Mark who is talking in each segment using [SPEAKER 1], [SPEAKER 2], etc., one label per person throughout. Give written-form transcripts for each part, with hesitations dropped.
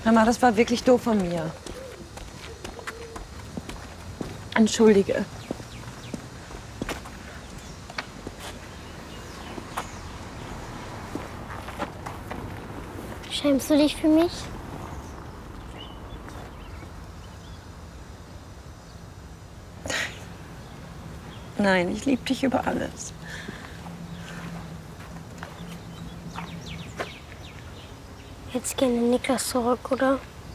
[SPEAKER 1] Mama, das war wirklich doof von mir. Entschuldige.
[SPEAKER 2] Schämst du dich für mich?
[SPEAKER 1] Nein, ich liebe dich über alles.
[SPEAKER 2] Jetzt gerne Niklas zurück, oder?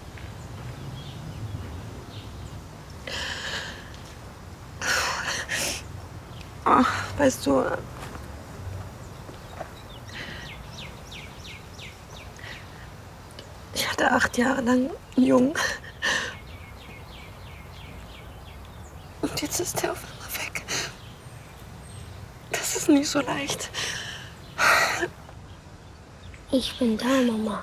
[SPEAKER 1] Ach, weißt du, ich hatte 8 Jahre lang einen Jungen. Und jetzt ist er auf einmal weg. Das ist nicht so leicht.
[SPEAKER 2] Ich bin da, Mama.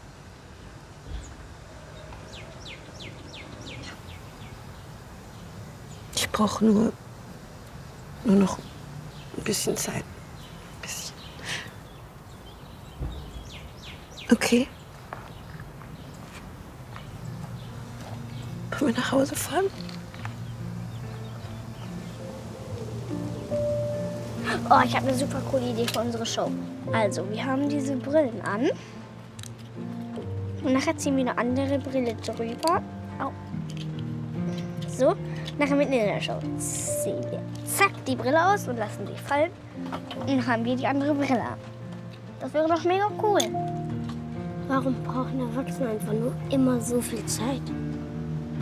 [SPEAKER 1] Ich brauche nur noch ein bisschen Zeit. Ein bisschen. Okay? Wollen wir nach Hause fahren?
[SPEAKER 2] Oh, ich habe eine super coole Idee für unsere Show. Also, wir haben diese Brillen an. Und nachher ziehen wir eine andere Brille drüber. Au. So, nachher mitten in der Show ziehen wir zack die Brille aus und lassen sie fallen. Und dann haben wir die andere Brille an. Das wäre doch mega cool. Warum brauchen Erwachsene einfach nur immer so viel Zeit?